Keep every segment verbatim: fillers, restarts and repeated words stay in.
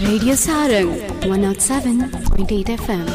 Radio Sarang one oh seven point eight F M.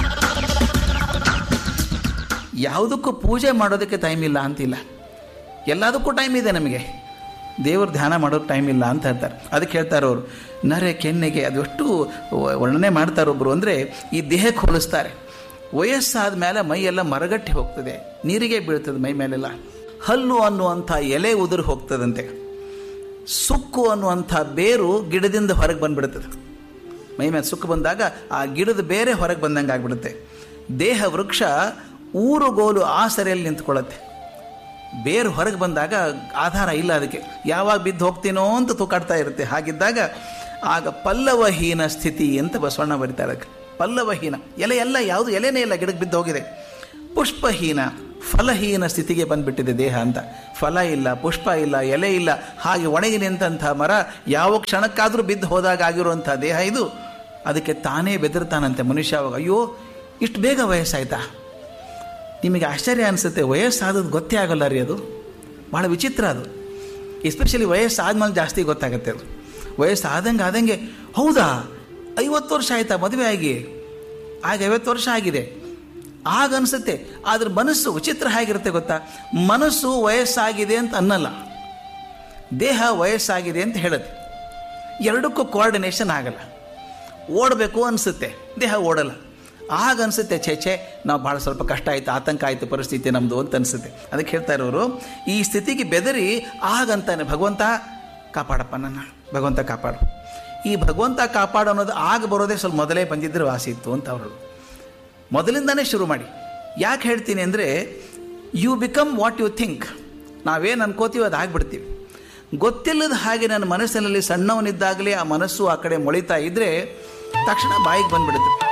ಯಾವುದಕ್ಕೂ ಪೂಜೆ ಮಾಡೋದಕ್ಕೆ ಟೈಮ್ ಇಲ್ಲ ಅಂತಿಲ್ಲ, ಎಲ್ಲದಕ್ಕೂ ಟೈಮ್ ಇದೆ. ನಮಗೆ ದೇವ್ರ ಧ್ಯಾನ ಮಾಡೋಕ್ಕೆ ಟೈಮ್ ಇಲ್ಲ ಅಂತ ಹೇಳ್ತಾರೆ. ಅದಕ್ಕೆ ಹೇಳ್ತಾರೆ ಅವರು, ನರೆ ಕೆನ್ನೆಗೆ ಅದು ಎಷ್ಟು ವರ್ಣನೆ ಮಾಡ್ತಾರೆ ಒಬ್ಬರು ಅಂದರೆ, ಈ ದೇಹಕ್ಕೆ ಹೋಲಿಸ್ತಾರೆ. ವಯಸ್ಸಾದ ಮೇಲೆ ಮೈಯೆಲ್ಲ ಮರಗಟ್ಟಿ ಹೋಗ್ತದೆ, ನೀರಿಗೆ ಬೀಳ್ತದೆ ಮೈ ಮೇಲೆಲ್ಲ. ಹಲ್ಲು ಅನ್ನುವಂಥ ಎಲೆ ಉದುರು ಹೋಗ್ತದಂತೆ. ಸುಕ್ಕು ಅನ್ನುವಂಥ ಬೇರು ಗಿಡದಿಂದ ಹೊರಗೆ ಬಂದುಬಿಡ್ತದೆ. ಮೈ ಮೇಲೆ ಸುಕ್ಕು ಬಂದಾಗ ಆ ಗಿಡದ ಬೇರೆ ಹೊರಗೆ ಬಂದಂಗೆ ಆಗಿಬಿಡುತ್ತೆ. ದೇಹ ವೃಕ್ಷ ಊರುಗೋಲು ಆಸರೆಯಲ್ಲಿ ನಿಂತ್ಕೊಳ್ಳುತ್ತೆ. ಬೇರು ಹೊರಗೆ ಬಂದಾಗ ಆಧಾರ ಇಲ್ಲ ಅದಕ್ಕೆ, ಯಾವಾಗ ಬಿದ್ದು ಹೋಗ್ತೀನೋ ಅಂತ ತೂಕಾಡ್ತಾ ಇರುತ್ತೆ. ಹಾಗಿದ್ದಾಗ ಆಗ ಪಲ್ಲವಹೀನ ಸ್ಥಿತಿ ಅಂತ ಬಸವಣ್ಣ ಬರೀತಾರೆ. ಅದಕ್ಕೆ ಪಲ್ಲವಹೀನ, ಎಲೆ ಎಲ್ಲ ಯಾವುದು ಎಲೆನೇ ಇಲ್ಲ, ಗಿಡಕ್ಕೆ ಬಿದ್ದು ಹೋಗಿದೆ. ಪುಷ್ಪಹೀನ, ಫಲಹೀನ ಸ್ಥಿತಿಗೆ ಬಂದುಬಿಟ್ಟಿದೆ ದೇಹ ಅಂತ. ಫಲ ಇಲ್ಲ, ಪುಷ್ಪ ಇಲ್ಲ, ಎಲೆ ಇಲ್ಲ, ಹಾಗೆ ಒಣಗಿ ನಿಂತಹ ಮರ ಯಾವ ಕ್ಷಣಕ್ಕಾದರೂ ಬಿದ್ದು ಹೋದಾಗ ಆಗಿರುವಂಥ ದೇಹ ಇದು. ಅದಕ್ಕೆ ತಾನೇ ಬೆದರ್ತಾನಂತೆ ಮನುಷ್ಯ. ಅವಾಗ ಅಯ್ಯೋ ಇಷ್ಟು ಬೇಗ ವಯಸ್ಸಾಯ್ತಾ? ನಿಮಗೆ ಆಶ್ಚರ್ಯ ಅನಿಸುತ್ತೆ, ವಯಸ್ಸಾದದ್ದು ಗೊತ್ತೇ ಆಗೋಲ್ಲ ರೀ. ಅದು ಭಾಳ ವಿಚಿತ್ರ. ಅದು ಎಸ್ಪೆಷಲಿ ವಯಸ್ಸಾದ್ಮೇಲೆ ಜಾಸ್ತಿ ಗೊತ್ತಾಗುತ್ತೆ. ಅದು ವಯಸ್ಸಾದಂಗೆ ಆದಂಗೆ, ಹೌದಾ ಐವತ್ತು ವರ್ಷ ಆಯಿತಾ ಮದುವೆ ಆಗಿ? ಆಗ ಐವತ್ತು ವರ್ಷ ಆಗಿದೆ ಆಗ ಅನಿಸುತ್ತೆ. ಆದರೆ ಮನಸ್ಸು ವಿಚಿತ್ರ ಹೇಗಿರುತ್ತೆ ಗೊತ್ತಾ? ಮನಸ್ಸು ವಯಸ್ಸಾಗಿದೆ ಅಂತ ಅನ್ನಲ್ಲ, ದೇಹ ವಯಸ್ಸಾಗಿದೆ ಅಂತ ಹೇಳುತ್ತೆ. ಎರಡಕ್ಕೂ ಕೋಆರ್ಡಿನೇಷನ್ ಆಗಲ್ಲ. ಓಡಬೇಕು ಅನಿಸುತ್ತೆ, ದೇಹ ಓಡಲ್ಲ. ಆಗ ಅನಿಸುತ್ತೆ, ಛೇ ಛೇ ನಾವು ಭಾಳ ಸ್ವಲ್ಪ ಕಷ್ಟ ಆಯಿತು, ಆತಂಕ ಆಯಿತು ಪರಿಸ್ಥಿತಿ ನಮ್ಮದು ಅಂತ ಅನಿಸುತ್ತೆ. ಅದಕ್ಕೆ ಹೇಳ್ತಾ ಇರೋರು, ಈ ಸ್ಥಿತಿಗೆ ಬೆದರಿ ಆಗಂತಾನೆ ಭಗವಂತ ಕಾಪಾಡಪ್ಪ ನನ್ನ, ಭಗವಂತ ಕಾಪಾಡು. ಈ ಭಗವಂತ ಕಾಪಾಡು ಅನ್ನೋದು ಆಗ ಬರೋದೇ ಸ್ವಲ್ಪ ಮೊದಲೇ ಬಂದಿದ್ದರೆ ವಾಸಿ ಇತ್ತು ಅಂತ ಅವರು ಮೊದಲಿಂದನೇ ಶುರು ಮಾಡಿ. ಯಾಕೆ ಹೇಳ್ತೀನಿ ಅಂದರೆ, you become what you think. ನಾವೇನು ಅನ್ಕೋತೀವಿ ಅದು ಆಗಿಬಿಡ್ತೀವಿ. ಗೊತ್ತಿಲ್ಲದ ಹಾಗೆ ನನ್ನ ಮನಸ್ಸಿನಲ್ಲಿ ಸಣ್ಣವನಿದ್ದಾಗಲೇ ಆ ಮನಸ್ಸು ಆ ಕಡೆ ಮೊಳಿತಾ ಇದ್ದರೆ ತಕ್ಷಣ ಬಾಯಿಗೆ ಬಂದುಬಿಡುತ್ತೆ.